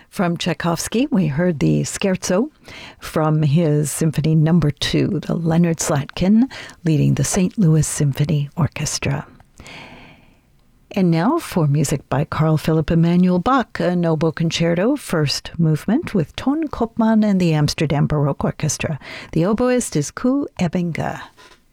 From Tchaikovsky, we heard the Scherzo from his Symphony No. 2, the Leonard Slatkin leading the St. Louis Symphony Orchestra. And now for music by Carl Philipp Emanuel Bach, a Noble Concerto, first movement with Ton Koopman and the Amsterdam Baroque Orchestra. The oboist is Koos Ebbinga.